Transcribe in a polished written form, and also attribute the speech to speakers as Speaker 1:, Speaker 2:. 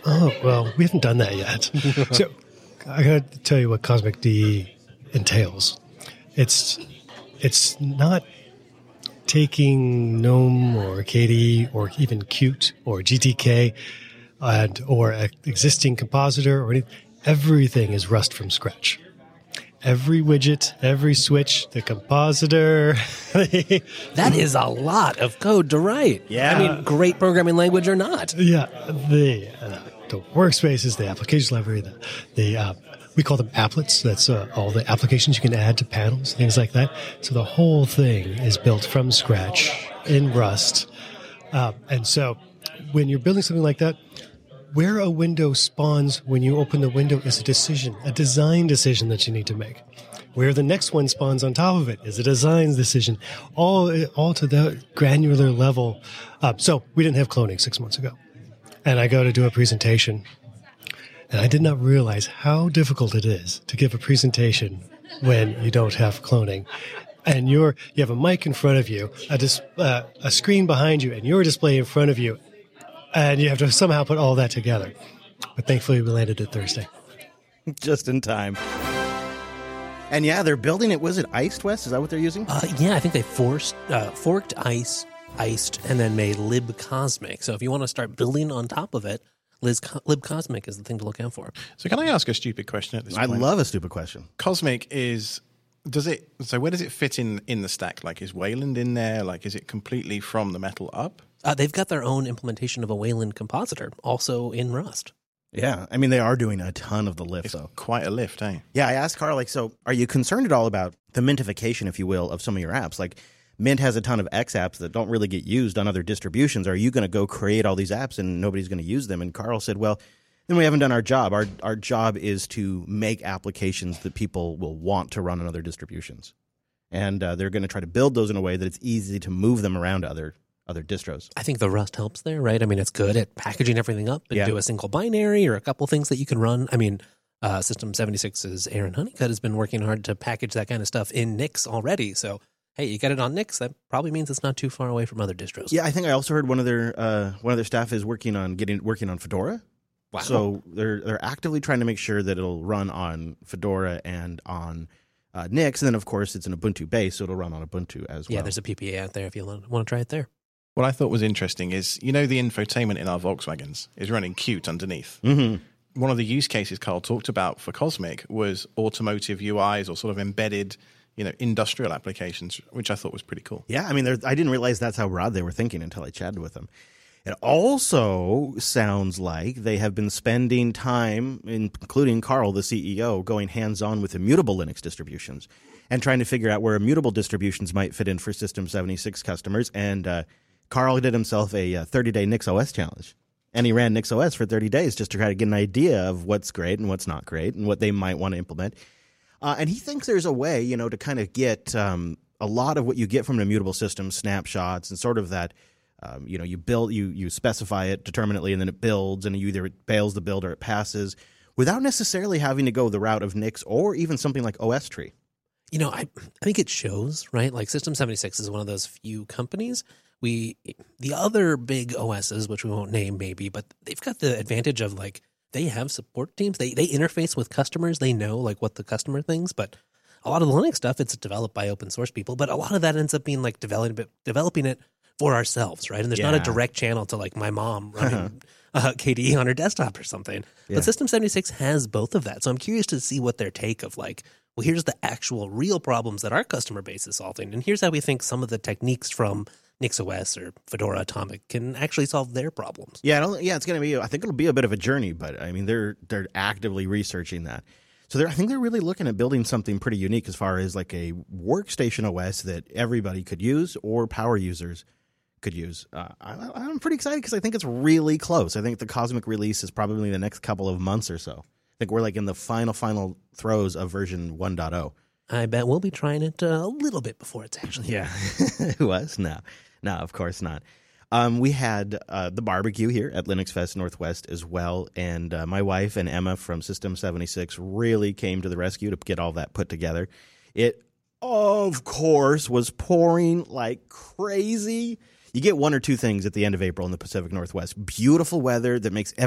Speaker 1: Oh, well, we haven't done that yet. So I got to tell you what Cosmic D entails. It's not taking GNOME or KDE or even Qt or GTK or an existing compositor or anything. Everything is Rust from scratch. Every widget, every switch, the compositor.
Speaker 2: That is a lot of code to write.
Speaker 3: Yeah.
Speaker 2: I mean, great programming language or not.
Speaker 1: Yeah, the workspaces, the application library, we call them applets. That's all the applications you can add to panels, things like that. So the whole thing is built from scratch in Rust. And so when you're building something like that, where a window spawns when you open the window is a design decision that you need to make. Where the next one spawns on top of it is a design decision, all to the granular level. So we didn't have cloning 6 months ago. And I go to do a presentation, and I did not realize how difficult it is to give a presentation when you don't have cloning. And you have a mic in front of you, a screen behind you, and your display in front of you. And you have to somehow put all that together. But thankfully, we landed it Thursday.
Speaker 3: Just in time. And yeah, they're building it. Was it iced, Wes? Is that what they're using?
Speaker 2: Yeah, I think they forked iced, and then made libcosmic. So if you want to start building on top of it, libcosmic is the thing to look out for.
Speaker 4: So can I ask a stupid question at this point?
Speaker 3: I love a stupid question.
Speaker 4: Cosmic where does it fit in the stack? Like, is Wayland in there? Like, is it completely from the metal up?
Speaker 2: They've got their own implementation of a Wayland compositor, also in Rust.
Speaker 3: Yeah, I mean, they are doing a ton of the lift, though.
Speaker 4: Quite a lift, eh?
Speaker 3: Yeah, I asked Carl, so are you concerned at all about the mintification, if you will, of some of your apps? Like, Mint has a ton of X apps that don't really get used on other distributions. Are you going to go create all these apps and nobody's going to use them? And Carl said, well, then we haven't done our job. Our job is to make applications that people will want to run on other distributions. And they're going to try to build those in a way that it's easy to move them around to other distros.
Speaker 2: I think the Rust helps there, right? I mean, it's good at packaging everything up into a single binary or a couple things that you can run. I mean, System 76's Aaron Honeycutt has been working hard to package that kind of stuff in Nix already. So, hey, you get it on Nix, that probably means it's not too far away from other distros.
Speaker 3: Yeah, I think I also heard one of their staff is working on Fedora.
Speaker 2: Wow.
Speaker 3: So they're actively trying to make sure that it'll run on Fedora and on Nix. And then, of course, it's an Ubuntu base, so it'll run on Ubuntu as well.
Speaker 2: Yeah, there's a PPA out there if you want to try it there.
Speaker 4: What I thought was interesting is, the infotainment in our Volkswagens is running Qt underneath.
Speaker 3: Mm-hmm.
Speaker 4: One of the use cases Carl talked about for Cosmic was automotive UIs or sort of embedded, industrial applications, which I thought was pretty cool.
Speaker 3: Yeah, I mean, I didn't realize that's how broad they were thinking until I chatted with them. It also sounds like they have been spending time, including Carl, the CEO, going hands-on with immutable Linux distributions and trying to figure out where immutable distributions might fit in for System 76 customers. And Carl did himself a 30-day NixOS challenge. And he ran NixOS for 30 days just to try to get an idea of what's great and what's not great and what they might want to implement. And he thinks there's a way, to kind of get a lot of what you get from an immutable system, snapshots, and sort of that, you build, you specify it determinately, and then it builds, and either it fails the build or it passes, without necessarily having to go the route of Nix or even something like OS Tree.
Speaker 2: I think it shows, right? Like System 76 is one of those few companies. The other big OSs, which we won't name maybe, but they've got the advantage of like they have support teams. They interface with customers. They know like what the customer thinks, but a lot of the Linux stuff, it's developed by open source people, but a lot of that ends up being like developing it for ourselves, right? And there's not a direct channel to like my mom running KDE on her desktop or something.
Speaker 3: Yeah.
Speaker 2: But System 76 has both of that. So I'm curious to see what their take of like, well, here's the actual real problems that our customer base is solving. And here's how we think some of the techniques from NixOS or Fedora Atomic can actually solve their problems.
Speaker 3: Yeah, it's going to be, I think it'll be a bit of a journey, but I mean, they're actively researching that. So I think they're really looking at building something pretty unique as far as like a workstation OS that everybody could use or power users could use. I'm pretty excited because I think it's really close. I think the Cosmic release is probably the next couple of months or so. I think we're like in the final throes of version 1.0.
Speaker 2: I bet we'll be trying it a little bit before it's actually
Speaker 3: Yeah. It was? No, of course not. We had the barbecue here at Linux Fest Northwest as well, and my wife and Emma from System 76 really came to the rescue to get all that put together. It, of course, was pouring like crazy. You get one or two things at the end of April in the Pacific Northwest. Beautiful weather that makes